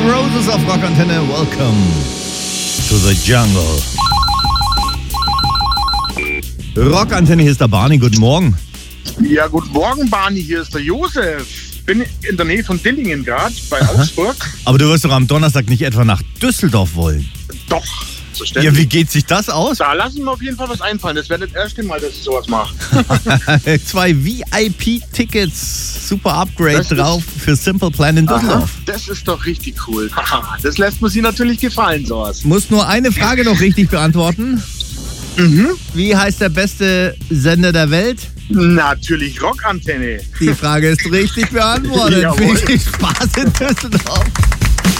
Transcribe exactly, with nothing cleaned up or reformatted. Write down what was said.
Roses auf Rockantenne. Welcome to the jungle. Rockantenne, hier ist der Barney. Guten Morgen. Ja, guten Morgen, Barney. Hier ist der Josef. Bin in der Nähe von Dillingen gerade, bei Aha. Augsburg. Aber du wirst doch am Donnerstag nicht etwa nach Düsseldorf wollen. Doch, so ständig. Ja, wie geht sich das aus? Da lassen wir auf jeden Fall was einfallen. Das wäre das erste Mal, dass ich sowas mache. Zwei V I P-Tickets, super Upgrade Das ist- drauf für Simple Plan in Düsseldorf. Das ist doch richtig cool. Haha, das lässt man sich natürlich gefallen, sowas. Muss nur eine Frage noch richtig beantworten. Mhm. Wie heißt der beste Sender der Welt? Natürlich Rockantenne. Die Frage ist richtig beantwortet. Jawohl. Viel Spaß in Düsseldorf.